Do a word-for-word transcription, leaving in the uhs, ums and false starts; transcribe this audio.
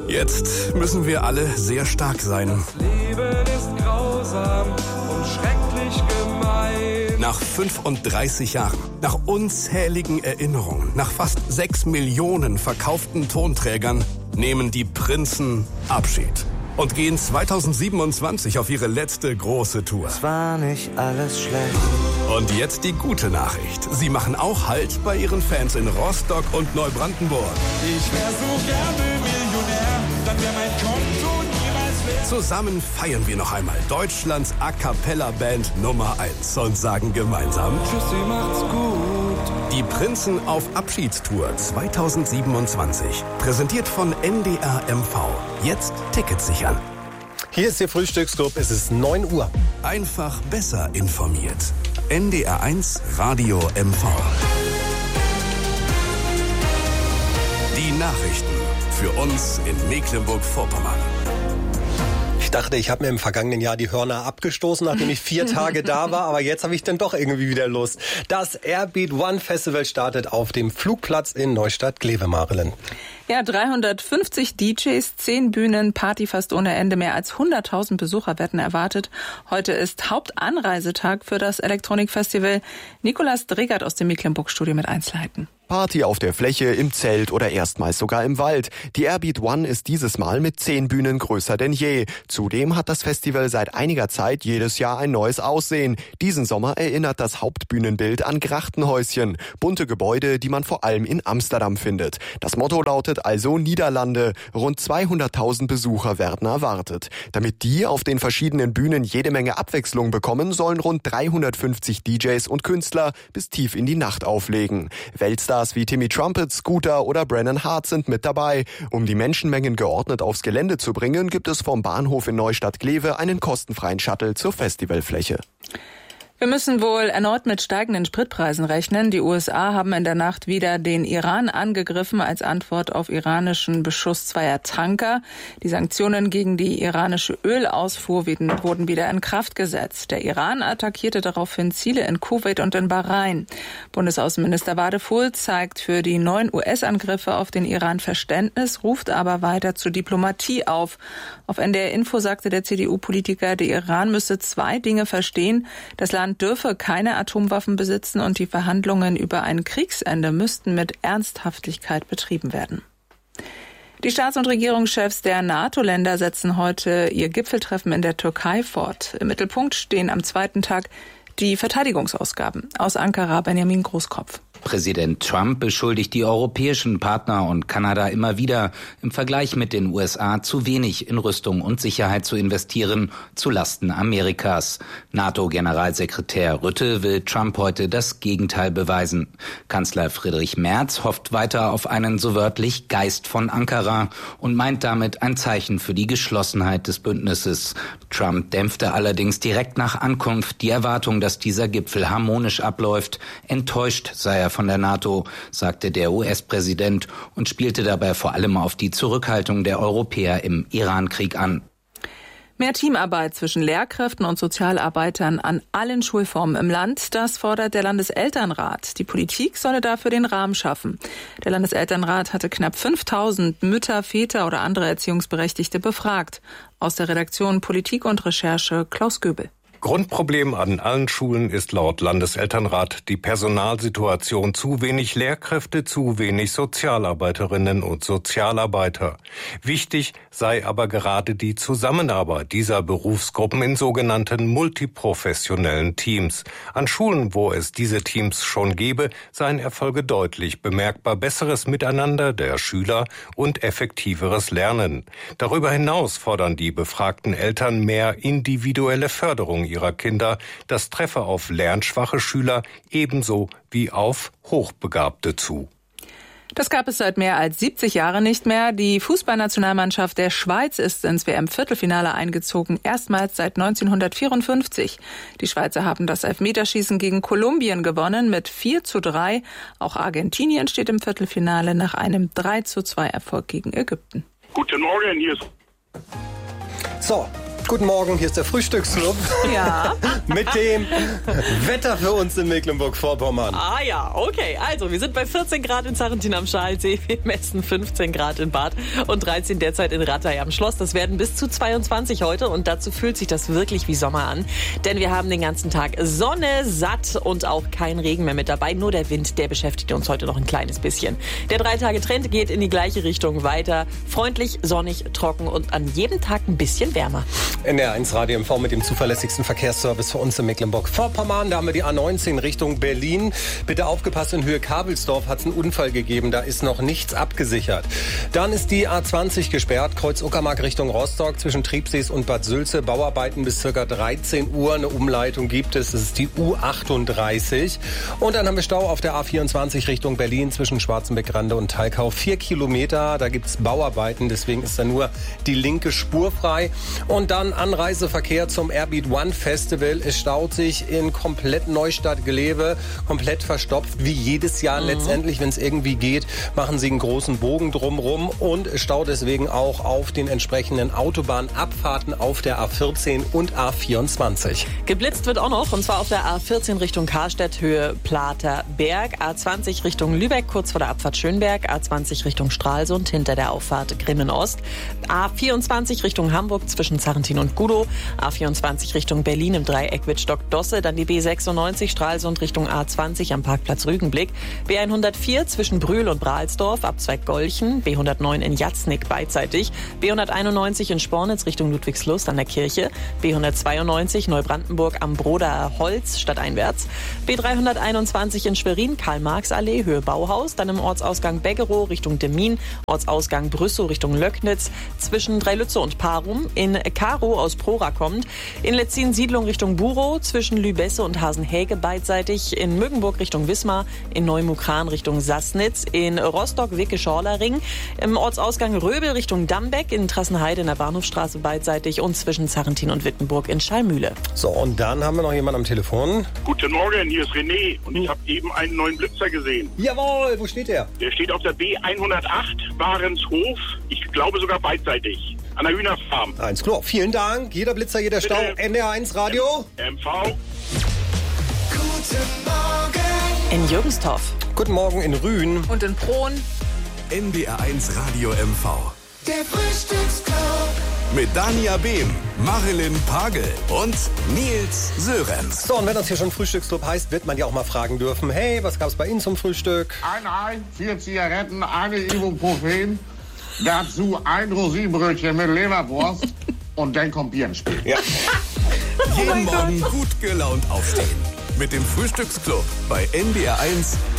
Jetzt müssen wir alle sehr stark sein. Das Leben ist grausam und schrecklich gemein. Nach fünfunddreißig Jahren, nach unzähligen Erinnerungen, nach fast sechs Millionen verkauften Tonträgern nehmen die Prinzen Abschied und gehen zweitausendsiebenundzwanzig auf ihre letzte große Tour. Es war nicht alles schlecht. Und jetzt die gute Nachricht. Sie machen auch Halt bei ihren Fans in Rostock und Neubrandenburg. Ich wär so gerne Millionär, dann wär mein Konto niemals leer. Zusammen feiern wir noch einmal Deutschlands A-Cappella-Band Nummer eins und sagen gemeinsam: Tschüssi, macht's gut. Die Prinzen auf Abschiedstour zweitausendsiebenundzwanzig. Präsentiert von N D R M V. Jetzt Tickets sichern. Hier ist Ihr Frühstücksclub, es ist neun Uhr. Einfach besser informiert. N D R eins Radio M V. Die Nachrichten für uns in Mecklenburg-Vorpommern. Ich dachte, ich habe mir im vergangenen Jahr die Hörner abgestoßen, nachdem ich vier Tage da war, aber jetzt habe ich dann doch irgendwie wieder Lust. Das Airbeat One Festival startet auf dem Flugplatz in Neustadt-Glewe-Marelen. Ja, dreihundertfünfzig D Js, zehn Bühnen, Party fast ohne Ende, mehr als hunderttausend Besucher werden erwartet. Heute ist Hauptanreisetag für das Elektronikfestival. Nikolas Dregert aus dem Mecklenburg-Studio mit Einzelheiten. Party auf der Fläche, im Zelt oder erstmals sogar im Wald. Die Airbeat One ist dieses Mal mit zehn Bühnen größer denn je. Zudem hat das Festival seit einiger Zeit jedes Jahr ein neues Aussehen. Diesen Sommer erinnert das Hauptbühnenbild an Grachtenhäuschen. Bunte Gebäude, die man vor allem in Amsterdam findet. Das Motto lautet also Niederlande. Rund zweihunderttausend Besucher werden erwartet. Damit die auf den verschiedenen Bühnen jede Menge Abwechslung bekommen, sollen rund dreihundertfünfzig D Js und Künstler bis tief in die Nacht auflegen. Weltstars wie Timmy Trumpet, Scooter oder Brennan Hart sind mit dabei. Um die Menschenmengen geordnet aufs Gelände zu bringen, gibt es vom Bahnhof in Neustadt-Glewe einen kostenfreien Shuttle zur Festivalfläche. Wir müssen wohl erneut mit steigenden Spritpreisen rechnen. Die U S A haben in der Nacht wieder den Iran angegriffen als Antwort auf iranischen Beschuss zweier Tanker. Die Sanktionen gegen die iranische Ölausfuhr wurden wieder in Kraft gesetzt. Der Iran attackierte daraufhin Ziele in Kuwait und in Bahrain. Bundesaußenminister Wadefuhl zeigt für die neuen U S-Angriffe auf den Iran Verständnis, ruft aber weiter zur Diplomatie auf. Auf N D R Info sagte der C D U-Politiker, der Iran müsse zwei Dinge verstehen. Das Land dürfe keine Atomwaffen besitzen und die Verhandlungen über ein Kriegsende müssten mit Ernsthaftigkeit betrieben werden. Die Staats- und Regierungschefs der NATO-Länder setzen heute ihr Gipfeltreffen in der Türkei fort. Im Mittelpunkt stehen am zweiten Tag die Verteidigungsausgaben. Aus Ankara Benjamin Großkopf. Präsident Trump beschuldigt die europäischen Partner und Kanada immer wieder, im Vergleich mit den U S A zu wenig in Rüstung und Sicherheit zu investieren, zu Lasten Amerikas. NATO-Generalsekretär Rutte will Trump heute das Gegenteil beweisen. Kanzler Friedrich Merz hofft weiter auf einen so wörtlich Geist von Ankara und meint damit ein Zeichen für die Geschlossenheit des Bündnisses. Trump dämpfte allerdings direkt nach Ankunft die Erwartung, dass dieser Gipfel harmonisch abläuft. Enttäuscht sei er von der NATO, sagte der U S-Präsident und spielte dabei vor allem auf die Zurückhaltung der Europäer im Iran-Krieg an. Mehr Teamarbeit zwischen Lehrkräften und Sozialarbeitern an allen Schulformen im Land, das fordert der Landeselternrat. Die Politik solle dafür den Rahmen schaffen. Der Landeselternrat hatte knapp fünftausend Mütter, Väter oder andere Erziehungsberechtigte befragt. Aus der Redaktion Politik und Recherche Klaus Göbel. Grundproblem an allen Schulen ist laut Landeselternrat die Personalsituation: zu wenig Lehrkräfte, zu wenig Sozialarbeiterinnen und Sozialarbeiter. Wichtig sei aber gerade die Zusammenarbeit dieser Berufsgruppen in sogenannten multiprofessionellen Teams. An Schulen, wo es diese Teams schon gäbe, seien Erfolge deutlich bemerkbar: besseres Miteinander der Schüler und effektiveres Lernen. Darüber hinaus fordern die befragten Eltern mehr individuelle Förderung ihrer Kinder. Das treffe auf lernschwache Schüler ebenso wie auf Hochbegabte zu. Das gab es seit mehr als siebzig Jahren nicht mehr. Die Fußballnationalmannschaft der Schweiz ist ins W M-Viertelfinale eingezogen, erstmals seit neunzehnhundertvierundfünfzig. Die Schweizer haben das Elfmeterschießen gegen Kolumbien gewonnen mit vier zu drei. Auch Argentinien steht im Viertelfinale nach einem drei zu zwei Erfolg gegen Ägypten. Guten Morgen, hier ist... So. Guten Morgen, hier ist der Frühstücksclub. Ja. Mit dem Wetter für uns in Mecklenburg-Vorpommern. Ah ja, okay. Also, wir sind bei vierzehn Grad in Sarrentin am Schalsee. Wir messen fünfzehn Grad in Bad und dreizehn derzeit in Rattay am Schloss. Das werden bis zu zweiundzwanzig heute und dazu fühlt sich das wirklich wie Sommer an. Denn wir haben den ganzen Tag Sonne, satt und auch kein Regen mehr mit dabei. Nur der Wind, der beschäftigt uns heute noch ein kleines bisschen. Der Drei-Tage-Trend geht in die gleiche Richtung weiter. Freundlich, sonnig, trocken und an jedem Tag ein bisschen wärmer. N R eins Radio M V mit dem zuverlässigsten Verkehrsservice für uns in Mecklenburg-Vorpommern. Da haben wir die A neunzehn Richtung Berlin. Bitte aufgepasst, in Höhe Kabelsdorf hat es einen Unfall gegeben. Da ist noch nichts abgesichert. Dann ist die A zwanzig gesperrt. Kreuz Uckermark Richtung Rostock zwischen Triebsees und Bad Sülze. Bauarbeiten bis ca. dreizehn Uhr. Eine Umleitung gibt es. Das ist die U achtunddreißig. Und dann haben wir Stau auf der A vierundzwanzig Richtung Berlin zwischen Schwarzenbeck-Rande und Talkau. Vier Kilometer. Da gibt es Bauarbeiten. Deswegen ist da nur die linke Spur frei. Und dann Anreiseverkehr zum Airbeat One Festival. Es staut sich in komplett Neustadt-Glewe, komplett verstopft, wie jedes Jahr. Mhm. Letztendlich, wenn es irgendwie geht, machen sie einen großen Bogen drumrum und es staut deswegen auch auf den entsprechenden Autobahnabfahrten auf der A vierzehn und A vierundzwanzig. Geblitzt wird auch noch, und zwar auf der A vierzehn Richtung Karstedt, Höhe Platerberg, A zwanzig Richtung Lübeck, kurz vor der Abfahrt Schönberg, A zwanzig Richtung Stralsund, hinter der Auffahrt Grimmen-Ost, A vierundzwanzig Richtung Hamburg zwischen Sarrentin und Gudow, A vierundzwanzig Richtung Berlin im Dreieck Wittstock-Dosse, dann die B sechsundneunzig Stralsund Richtung A zwanzig am Parkplatz Rügenblick, B hundertvier zwischen Brühl und Brahlsdorf, Abzweig Golchen, B hundertneun in Jatznick beidseitig, B hunderteinundneunzig in Spornitz Richtung Ludwigslust an der Kirche, B hundertzweiundneunzig Neubrandenburg am Broder Holz stadteinwärts, B dreihunderteinundzwanzig in Schwerin Karl-Marx-Allee Höhe Bauhaus, dann im Ortsausgang Beggerow Richtung Demmin, Ortsausgang Brüssow Richtung Löcknitz, zwischen Dreilütze und Parum, in Karo aus Prora kommt, in Letzin Siedlung Richtung Burow, zwischen Lübesse und Hasenhäge beidseitig, in Mögenburg Richtung Wismar, in Neumukran Richtung Sassnitz, in Rostock-Wicke-Schorlering, im Ortsausgang Röbel Richtung Dambeck, in Trassenheide in der Bahnhofstraße beidseitig und zwischen Sarrentin und Wittenburg in Schallmühle. So, und dann haben wir noch jemanden am Telefon. Guten Morgen, hier ist René und ich habe eben einen neuen Blitzer gesehen. Jawohl, wo steht der? Der steht auf der B hundertacht, Warenshof, ich glaube sogar beidseitig, an der Hühnerfarm. Eins klar, vielen Dank. Jeder Blitzer, jeder Stau. Bitte. N R eins Radio. M V. Guten Morgen. In Jürgenstorf. Guten Morgen in Rühen. Und in Prohn. N D R eins Radio M V. Der Frühstücksclub. Mit Dania Behm, Marilyn Pagel und Nils Sörenz. So, und wenn das hier schon Frühstücksclub heißt, wird man ja auch mal fragen dürfen, hey, was gab's bei Ihnen zum Frühstück? Ein Ei, vier Zigaretten, eine Ibuprofen, dazu ein Rosinenbrötchen mit Leberwurst und dann kommt Bier ins Spiel. Ja. Jeden Morgen gut gelaunt aufstehen. Mit dem Frühstücksclub bei N D R eins